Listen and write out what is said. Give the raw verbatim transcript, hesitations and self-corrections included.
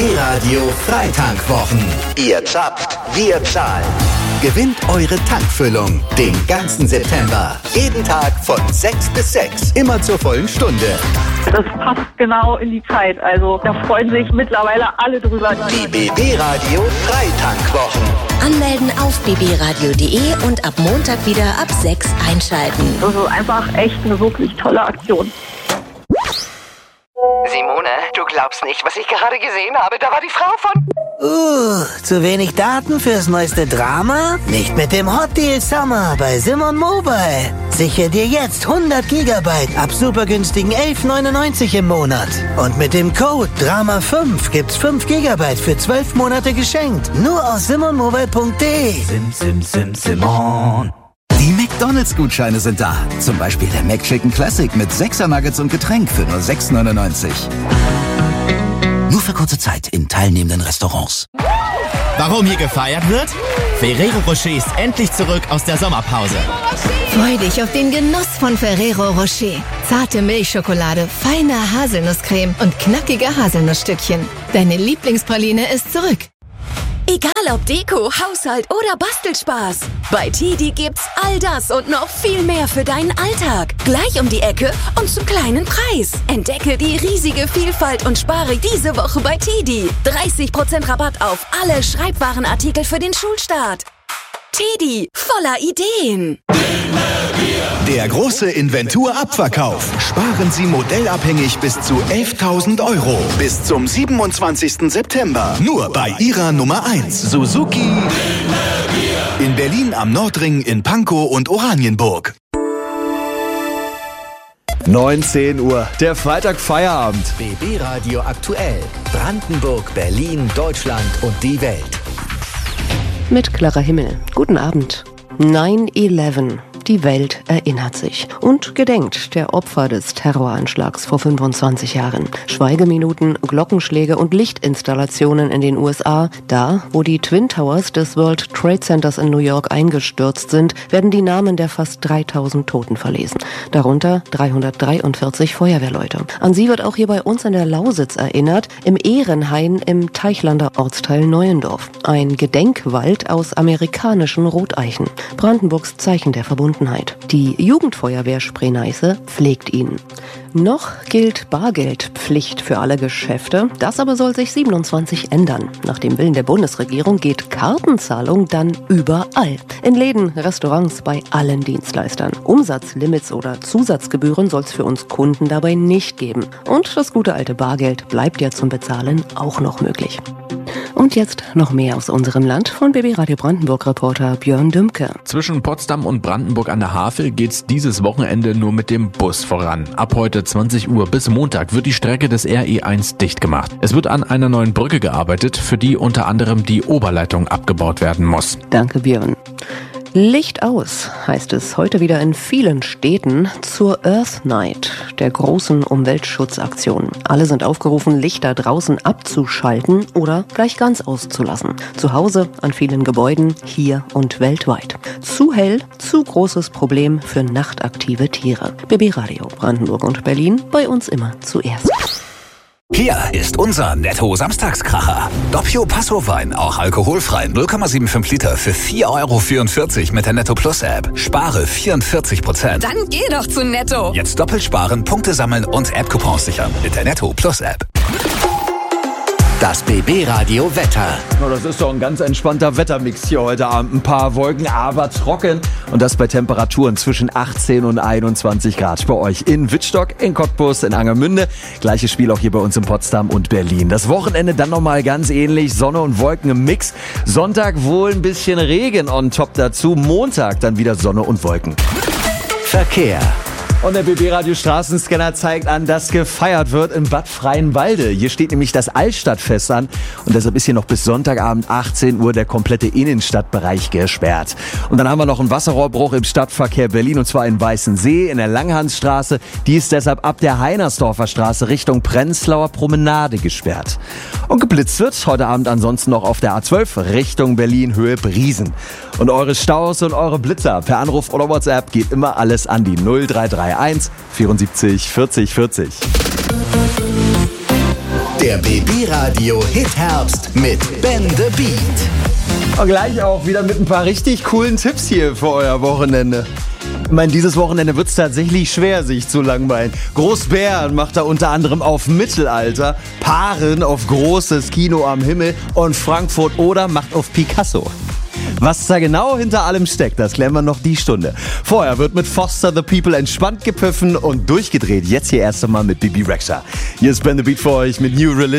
B B-Radio Freitankwochen. Ihr zappt, wir zahlen. Gewinnt eure Tankfüllung den ganzen September. Jeden Tag von sechs bis sechs. Immer zur vollen Stunde. Das passt genau in die Zeit. Also da freuen sich mittlerweile alle drüber. Die B B-Radio Freitankwochen. Anmelden auf b b radio punkt d e und ab Montag wieder ab sechs einschalten. Das ist einfach echt eine wirklich tolle Aktion. Simone, du glaubst nicht, was ich gerade gesehen habe. Da war die Frau von... Uh, zu wenig Daten fürs neueste Drama? Nicht mit dem Hot Deal Summer bei Simon Mobile. Sichere dir jetzt hundert Gigabyte ab super günstigen elf neunundneunzig im Monat. Und mit dem Code Drama fünf gibt's fünf Gigabyte für zwölf Monate geschenkt. Nur auf simon mobile punkt d e. Sim, sim, sim, Simon. Die McDonalds-Gutscheine sind da. Zum Beispiel der McChicken Classic mit sechser Nuggets und Getränk für nur sechs neunundneunzig. Nur für kurze Zeit in teilnehmenden Restaurants. Warum hier gefeiert wird? Ferrero Rocher ist endlich zurück aus der Sommerpause. Freu dich auf den Genuss von Ferrero Rocher. Zarte Milchschokolade, feine Haselnusscreme und knackige Haselnussstückchen. Deine Lieblingspraline ist zurück. Egal ob Deko, Haushalt oder Bastelspaß. Bei Tidi gibt's all das und noch viel mehr für deinen Alltag. Gleich um die Ecke und zum kleinen Preis. Entdecke die riesige Vielfalt und spare diese Woche bei Tidi. dreißig Prozent Rabatt auf alle Schreibwarenartikel für den Schulstart. Tidi, voller Ideen. Der große Inventur-Abverkauf. Sparen Sie modellabhängig bis zu elftausend Euro. Bis zum siebenundzwanzigsten September. Nur bei Ihrer Nummer eins. Suzuki. In Berlin am Nordring, in Pankow und Oranienburg. neunzehn Uhr, der Freitag Feierabend. B B-Radio aktuell. Brandenburg, Berlin, Deutschland und die Welt. Mit klarer Himmel. Guten Abend. neun elf. Die Welt erinnert sich und gedenkt der Opfer des Terroranschlags vor fünfundzwanzig Jahren. Schweigeminuten, Glockenschläge und Lichtinstallationen in den U S A. Da, wo die Twin Towers des World Trade Centers in New York eingestürzt sind, werden die Namen der fast dreitausend Toten verlesen. Darunter dreihundertdreiundvierzig Feuerwehrleute. An sie wird auch hier bei uns in der Lausitz erinnert, im Ehrenhain im Teichlander Ortsteil Neuendorf. Ein Gedenkwald aus amerikanischen Roteichen. Brandenburgs Zeichen der Verbundenheit. Die Jugendfeuerwehr Spree-Neiße pflegt ihn. Noch gilt Bargeldpflicht für alle Geschäfte. Das aber soll sich siebenundzwanzig ändern. Nach dem Willen der Bundesregierung geht Kartenzahlung dann überall. In Läden, Restaurants, bei allen Dienstleistern. Umsatzlimits oder Zusatzgebühren soll es für uns Kunden dabei nicht geben. Und das gute alte Bargeld bleibt ja zum Bezahlen auch noch möglich. Und jetzt noch mehr aus unserem Land von B B-Radio Brandenburg-Reporter Björn Dümke. Zwischen Potsdam und Brandenburg an der Havel geht's dieses Wochenende nur mit dem Bus voran. Ab heute zwanzig Uhr bis Montag wird die Strecke des R E eins dicht gemacht. Es wird an einer neuen Brücke gearbeitet, für die unter anderem die Oberleitung abgebaut werden muss. Danke, Björn. Licht aus, heißt es heute wieder in vielen Städten zur Earth Night, der großen Umweltschutzaktion. Alle sind aufgerufen, Lichter draußen abzuschalten oder gleich ganz auszulassen. Zu Hause, an vielen Gebäuden, hier und weltweit. Zu hell, zu großes Problem für nachtaktive Tiere. B B-Radio Brandenburg und Berlin, bei uns immer zuerst. Hier ist unser Netto-Samstagskracher. Doppio Passo-Wein, auch alkoholfrei, null Komma fünfundsiebzig Liter für vier Euro vierundvierzig mit der Netto Plus App. Spare vierundvierzig Prozent. Dann geh doch zu Netto. Jetzt doppelt sparen, Punkte sammeln und App-Coupons sichern mit der Netto Plus App. Das B B-Radio Wetter. Oh, das ist doch ein ganz entspannter Wettermix hier heute Abend. Ein paar Wolken, aber trocken. Und das bei Temperaturen zwischen achtzehn und einundzwanzig Grad. Bei euch in Wittstock, in Cottbus, in Angermünde. Gleiches Spiel auch hier bei uns in Potsdam und Berlin. Das Wochenende dann nochmal ganz ähnlich. Sonne und Wolken im Mix. Sonntag wohl ein bisschen Regen on top dazu. Montag dann wieder Sonne und Wolken. Verkehr. Und der B B-Radio Straßenscanner zeigt an, dass gefeiert wird in Bad Freienwalde. Hier steht nämlich das Altstadtfest an und deshalb ist hier noch bis Sonntagabend achtzehn Uhr der komplette Innenstadtbereich gesperrt. Und dann haben wir noch einen Wasserrohrbruch im Stadtverkehr Berlin und zwar in Weißensee in der Langhansstraße. Die ist deshalb ab der Heinersdorfer Straße Richtung Prenzlauer Promenade gesperrt. Und geblitzt wird heute Abend ansonsten noch auf der A zwölf Richtung Berlin Höhe Briesen. Und eure Staus und eure Blitzer per Anruf oder WhatsApp geht immer alles an die null drei drei eins vierundsiebzig vierzig vierzig. Der B B Radio Hit Herbst mit Ben the Beat. Und gleich auch wieder mit ein paar richtig coolen Tipps hier für euer Wochenende. Ich meine, dieses Wochenende wird es tatsächlich schwer, sich zu langweilen. Großbären macht da unter anderem auf Mittelalter, Paaren auf großes Kino am Himmel und Frankfurt Oder macht auf Picasso. Was da genau hinter allem steckt, das klären wir noch die Stunde. Vorher wird mit Foster the People entspannt gepfiffen und durchgedreht. Jetzt hier erst einmal mit Bibi Rexha. Hier ist Ben the Beat für euch mit New Religion.